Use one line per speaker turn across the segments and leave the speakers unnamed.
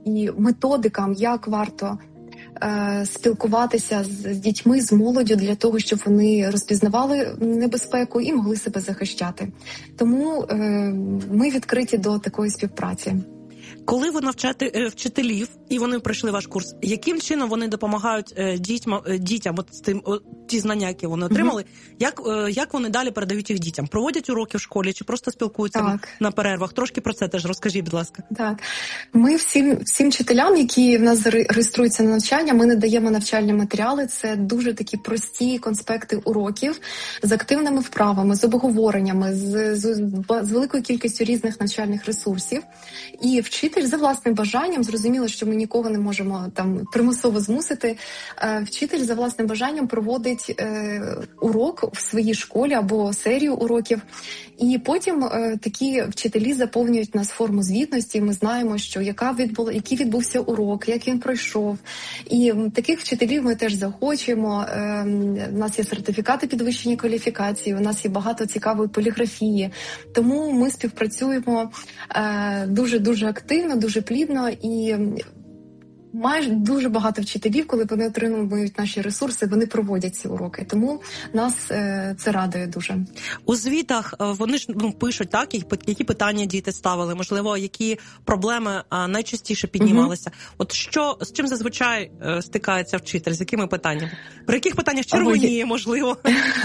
і методикам, як варто спілкуватися з дітьми, з молоддю для того, щоб вони розпізнавали небезпеку і могли себе захищати. Тому ми відкриті до такої співпраці.
Коли ви навчаєте вчителів, і вони пройшли ваш курс, яким чином вони допомагають дітям от з тим, ті знання, які вони отримали, як вони далі передають їх дітям? Проводять уроки в школі чи просто спілкуються на перервах? Трошки про це теж розкажіть, будь ласка.
Так. Ми всім вчителям, які в нас реєструються на навчання, ми надаємо навчальні матеріали. Це дуже такі прості конспекти уроків з активними вправами, з обговореннями, з великою кількістю різних навчальних ресурсів. І вчитель за власним бажанням, зрозуміло, що ми нікого не можемо там примусово змусити, вчитель за власним бажанням проводить урок в своїй школі або серію уроків. І потім такі вчителі заповнюють нас форму звітності. Ми знаємо, що який відбувся урок, як він пройшов. І таких вчителів ми теж захочемо. У нас є сертифікати підвищення кваліфікації, у нас є багато цікавої поліграфії. Тому ми співпрацюємо дуже активно, дуже плідно і майже дуже багато вчителів, коли вони отримують наші ресурси, вони проводять ці уроки. Тому нас це радує дуже.
У звітах вони ж пишуть, так, які питання діти ставили, можливо, які проблеми найчастіше піднімалися. От з чим зазвичай стикається вчитель, з якими питаннями? При яких питаннях червоніє, можливо?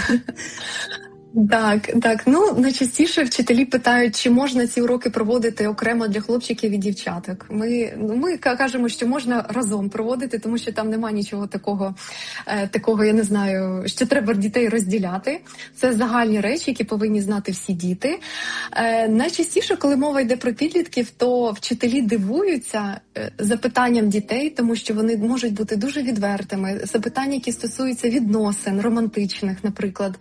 Так. Найчастіше вчителі питають, чи можна ці уроки проводити окремо для хлопчиків і дівчаток. Ми кажемо, що можна разом проводити, тому що там нема нічого такого, я не знаю, що треба дітей розділяти. Це загальні речі, які повинні знати всі діти. Найчастіше, коли мова йде про підлітків, то вчителі дивуються запитанням дітей, тому що вони можуть бути дуже відвертими. Запитання, які стосуються відносин, романтичних, наприклад.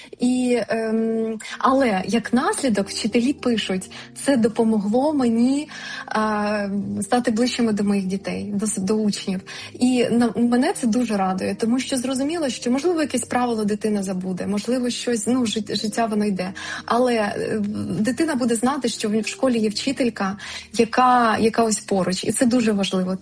Але як наслідок вчителі пишуть, це допомогло мені стати ближчими до моїх дітей, до учнів. І мене це дуже радує, тому що зрозуміло, що можливо якесь правило дитина забуде, можливо щось, життя воно йде. Але дитина буде знати, що в школі є вчителька, яка ось поруч. І це дуже важливо.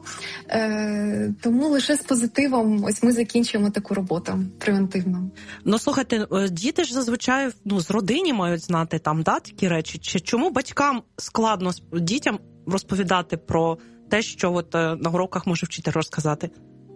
Тому лише з позитивом ось ми закінчуємо таку роботу превентивно.
Слухайте, діти ж зазвичай з родині мають знати такі речі. Чому батькам складно дітям розповідати про те, що на уроках може вчитель розказати?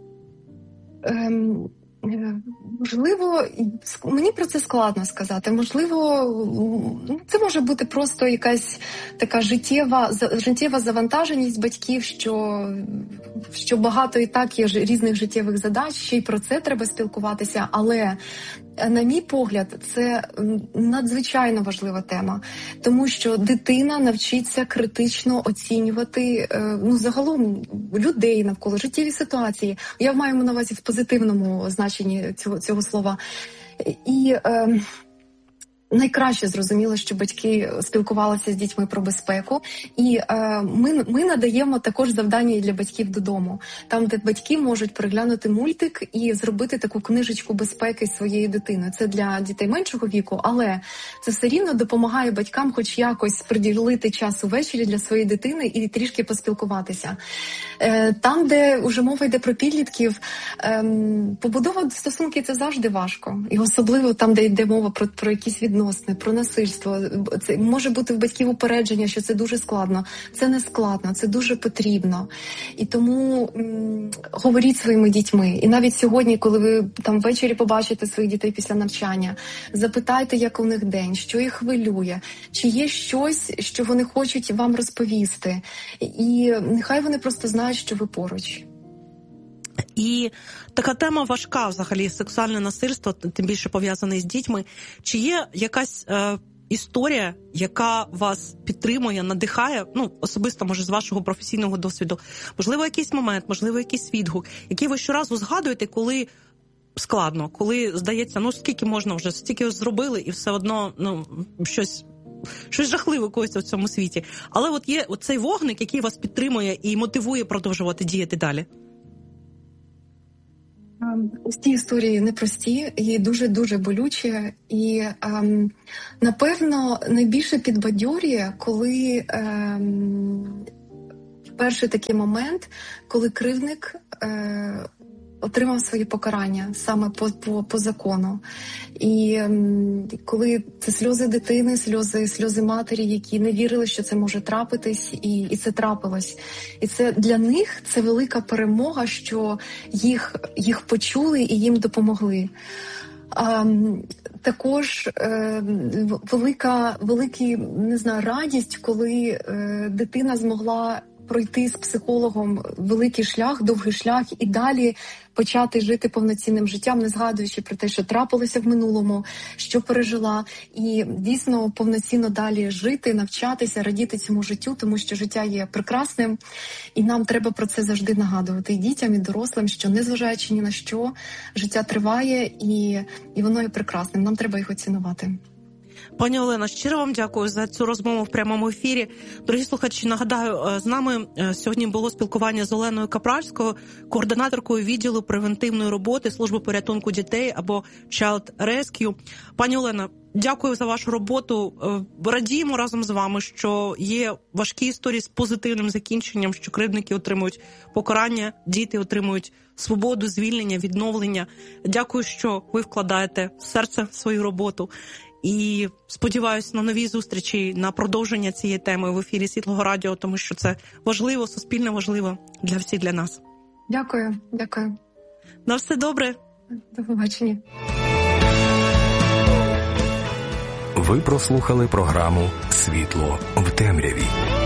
Можливо, мені про це складно сказати. Можливо, це може бути просто якась така життєва завантаженість батьків, що багато і так є різних життєвих задач, ще й про це треба спілкуватися. Але, на мій погляд, це надзвичайно важлива тема, тому що дитина навчиться критично оцінювати загалом людей навколо, життєві ситуації. Я маю на увазі в позитивному значенні цього слова. І найкраще зрозуміло, що батьки спілкувалися з дітьми про безпеку. І ми надаємо також завдання і для батьків додому. Там, де батьки можуть переглянути мультик і зробити таку книжечку безпеки своєї дитини. Це для дітей меншого віку, але це все рівно допомагає батькам хоч якось приділити час увечері для своєї дитини і трішки поспілкуватися. Там, де вже мова йде про підлітків, побудова стосунків – це завжди важко. І особливо там, де йде мова про якісь відносини, про насильство. Це може бути в батьків упередження, що це дуже складно. Це не складно, це дуже потрібно. І тому говоріть своїми дітьми. І навіть сьогодні, коли ви там ввечері побачите своїх дітей після навчання, запитайте, як у них день, що їх хвилює, чи є щось, що вони хочуть вам розповісти. І нехай вони просто знають, що ви поруч.
І така тема важка взагалі, сексуальне насильство, тим більше пов'язане з дітьми. Чи є якась історія, яка вас підтримує, надихає, особисто, може, з вашого професійного досвіду? Можливо, якийсь момент, можливо, якийсь відгук, який ви щоразу згадуєте, коли складно, коли здається, скільки можна вже, стільки зробили, і все одно, щось жахливе коїться в цьому світі. Але є цей вогник, який вас підтримує і мотивує продовжувати діяти далі.
Ці історії непрості і дуже-дуже болючі. І, напевно, найбільше підбадьорює, коли перший такий момент, коли кривдник отримав своє покарання саме по закону. І коли це сльози дитини, сльози матері, які не вірили, що це може трапитись, і це трапилось. І це для них це велика перемога, що їх почули і їм допомогли. Також велика радість, коли дитина змогла пройти з психологом великий шлях, довгий шлях і далі почати жити повноцінним життям, не згадуючи про те, що трапилося в минулому, що пережила, і дійсно повноцінно далі жити, навчатися, радіти цьому життю, тому що життя є прекрасним, і нам треба про це завжди нагадувати і дітям, і дорослим, що незважаючи ні на що, життя триває, і воно є прекрасним, нам треба його цінувати.
Пані Олено, щиро вам дякую за цю розмову в прямому ефірі. Дорогі слухачі, нагадаю, з нами сьогодні було спілкування з Оленою Капральською, координаторкою відділу превентивної роботи Служби порятунку дітей або Child Rescue. Пані Олено, дякую за вашу роботу. Радіємо разом з вами, що є важкі історії з позитивним закінченням, що кривдники отримують покарання, діти отримують свободу, звільнення, відновлення. Дякую, що ви вкладаєте в серце в свою роботу. І сподіваюся на нові зустрічі, на продовження цієї теми в ефірі Світлого Радіо, тому що це важливо, суспільно важливо для всіх, для нас.
Дякую.
На все добре.
До побачення.
Ви прослухали програму «Світло в темряві».